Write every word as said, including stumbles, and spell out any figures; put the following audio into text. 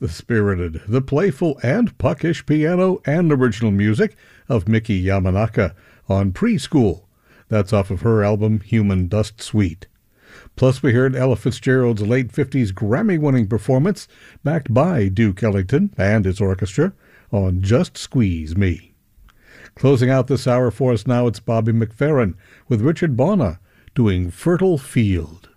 the spirited, the playful, and puckish piano and original music of Miki Yamanaka on Preschool. That's off of her album Human Dust Suite. Plus, we heard Ella Fitzgerald's late fifties Grammy-winning performance, backed by Duke Ellington and his orchestra, on Just Squeeze Me. Closing out this hour for us now, it's Bobby McFerrin with Richard Bona doing Fertile Field.